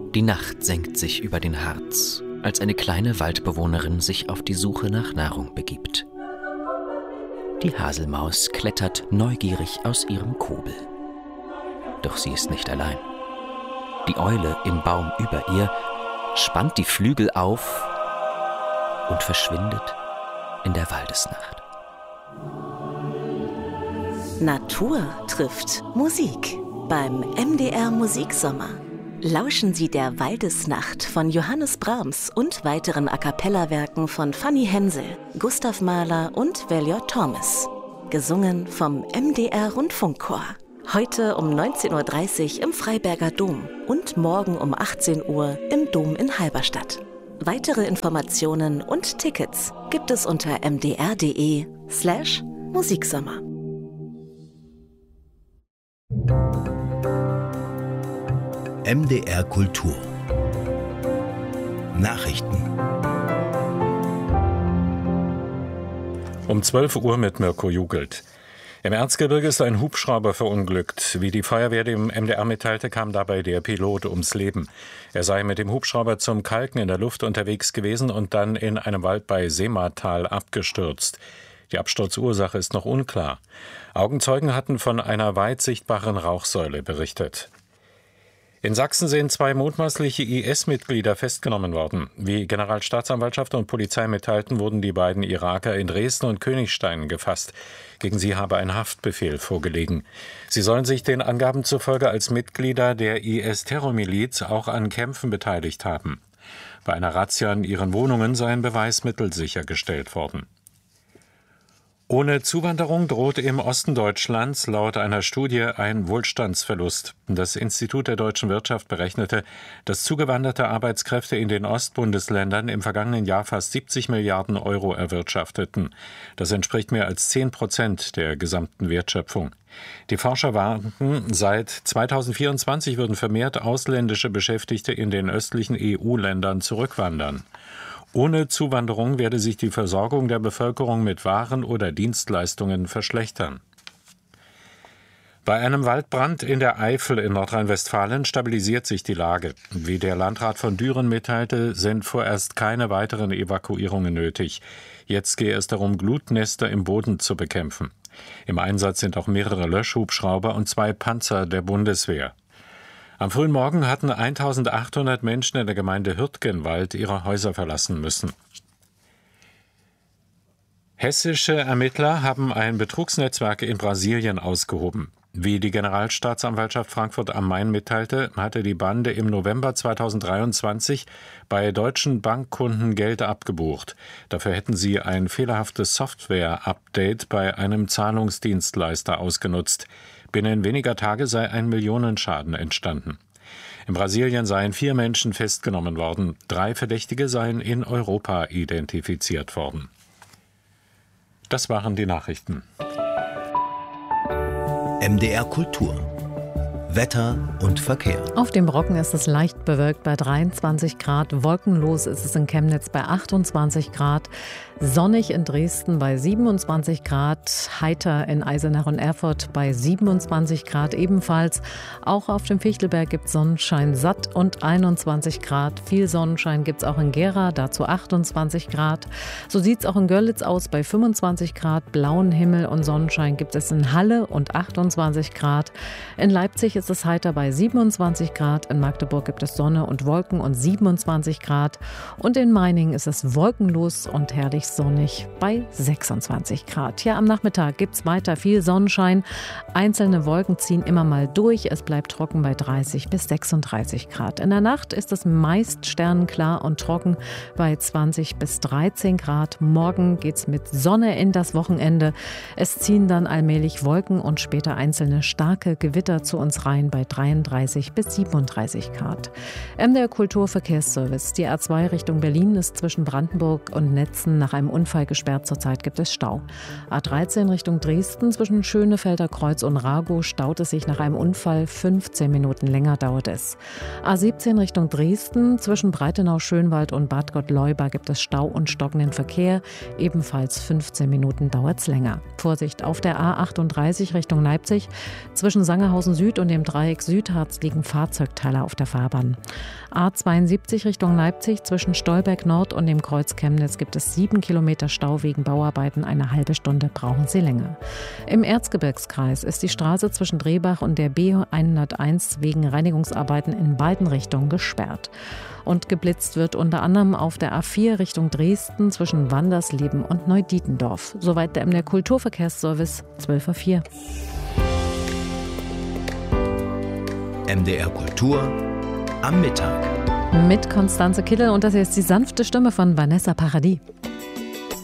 Die Nacht senkt sich über den Harz, als eine kleine Waldbewohnerin sich auf die Suche nach Nahrung begibt. Die Haselmaus klettert neugierig aus ihrem Kobel. Doch sie ist nicht allein. Die Eule im Baum über ihr spannt die Flügel auf und verschwindet in der Waldesnacht. Natur trifft Musik beim MDR Musiksommer. Lauschen Sie der Waldesnacht von Johannes Brahms und weiteren A-cappella-Werken von Fanny Hensel, Gustav Mahler und Valiant Thomas. Gesungen vom MDR Rundfunkchor. Heute um 19.30 Uhr im Freiberger Dom und morgen um 18 Uhr im Dom in Halberstadt. Weitere Informationen und Tickets gibt es unter mdr.de/Musiksommer. MDR Kultur Nachrichten Um 12 Uhr mit Mirko Jugelt. Im Erzgebirge ist ein Hubschrauber verunglückt. Wie die Feuerwehr dem MDR mitteilte, kam dabei der Pilot ums Leben. Er sei mit dem Hubschrauber zum Kalken in der Luft unterwegs gewesen und dann in einem Wald bei Seematal abgestürzt. Die Absturzursache ist noch unklar. Augenzeugen hatten von einer weit sichtbaren Rauchsäule berichtet. In Sachsen sind 2 mutmaßliche IS-Mitglieder festgenommen worden. Wie Generalstaatsanwaltschaft und Polizei mitteilten, wurden die beiden Iraker in Dresden und Königstein gefasst. Gegen sie habe ein Haftbefehl vorgelegen. Sie sollen sich den Angaben zufolge als Mitglieder der IS-Terrormiliz auch an Kämpfen beteiligt haben. Bei einer Razzia in ihren Wohnungen seien Beweismittel sichergestellt worden. Ohne Zuwanderung droht im Osten Deutschlands laut einer Studie ein Wohlstandsverlust. Das Institut der deutschen Wirtschaft berechnete, dass zugewanderte Arbeitskräfte in den Ostbundesländern im vergangenen Jahr fast 70 Milliarden Euro erwirtschafteten. Das entspricht mehr als 10% der gesamten Wertschöpfung. Die Forscher warnten, seit 2024 würden vermehrt ausländische Beschäftigte in den östlichen EU-Ländern zurückwandern. Ohne Zuwanderung werde sich die Versorgung der Bevölkerung mit Waren oder Dienstleistungen verschlechtern. Bei einem Waldbrand in der Eifel in Nordrhein-Westfalen stabilisiert sich die Lage. Wie der Landrat von Düren mitteilte, sind vorerst keine weiteren Evakuierungen nötig. Jetzt gehe es darum, Glutnester im Boden zu bekämpfen. Im Einsatz sind auch mehrere Löschhubschrauber und 2 Panzer der Bundeswehr. Am frühen Morgen hatten 1800 Menschen in der Gemeinde Hürtgenwald ihre Häuser verlassen müssen. Hessische Ermittler haben ein Betrugsnetzwerk in Brasilien ausgehoben. Wie die Generalstaatsanwaltschaft Frankfurt am Main mitteilte, hatte die Bande im November 2023 bei deutschen Bankkunden Geld abgebucht. Dafür hätten sie ein fehlerhaftes Software-Update bei einem Zahlungsdienstleister ausgenutzt. Binnen weniger Tage sei ein Millionenschaden entstanden. In Brasilien seien 4 Menschen festgenommen worden. 3 Verdächtige seien in Europa identifiziert worden. Das waren die Nachrichten. MDR Kultur Wetter und Verkehr. Auf dem Brocken ist es leicht bewölkt bei 23 Grad. Wolkenlos ist es in Chemnitz bei 28 Grad. Sonnig in Dresden bei 27 Grad. Heiter in Eisenach und Erfurt bei 27 Grad ebenfalls. Auch auf dem Fichtelberg gibt es Sonnenschein satt und 21 Grad. Viel Sonnenschein gibt es auch in Gera, dazu 28 Grad. So sieht es auch in Görlitz aus bei 25 Grad. Blauen Himmel und Sonnenschein gibt es in Halle und 28 Grad. In Leipzig ist es heiter bei 27 Grad. In Magdeburg gibt es Sonne und Wolken und 27 Grad. Und in Meiningen ist es wolkenlos und herrlich sonnig bei 26 Grad. Hier am Nachmittag gibt es weiter viel Sonnenschein. Einzelne Wolken ziehen immer mal durch. Es bleibt trocken bei 30 bis 36 Grad. In der Nacht ist es meist sternenklar und trocken bei 20 bis 13 Grad. Morgen geht es mit Sonne in das Wochenende. Es ziehen dann allmählich Wolken und später einzelne starke Gewitter zu uns rein bei 33 bis 37 Grad. MDR Kulturverkehrsservice. Die A2 Richtung Berlin ist zwischen Brandenburg und Netzen nach einem Unfall gesperrt. Zurzeit gibt es Stau. A13 Richtung Dresden zwischen Schönefelder Kreuz und Ragow staut es sich nach einem Unfall. 15 Minuten länger dauert es. A17 Richtung Dresden zwischen Breitenau-Schönwald und Bad Gottleuba gibt es Stau und stockenden Verkehr. Ebenfalls 15 Minuten dauert es länger. Vorsicht auf der A38 Richtung Leipzig zwischen Sangerhausen Süd und dem dem Dreieck Südharz liegen Fahrzeugteile auf der Fahrbahn. A72 Richtung Leipzig zwischen Stolberg Nord und dem Kreuz Chemnitz gibt es 7 Kilometer Stau wegen Bauarbeiten. Eine halbe Stunde brauchen Sie länger. Im Erzgebirgskreis ist die Straße zwischen Drehbach und der B101 wegen Reinigungsarbeiten in beiden Richtungen gesperrt. Und geblitzt wird unter anderem auf der A4 Richtung Dresden zwischen Wandersleben und Neudietendorf. Soweit der MDR Kulturverkehrsservice, 12:04 Uhr. MDR Kultur am Mittag. Mit Constanze Kittel und das hier ist die sanfte Stimme von Vanessa Paradis.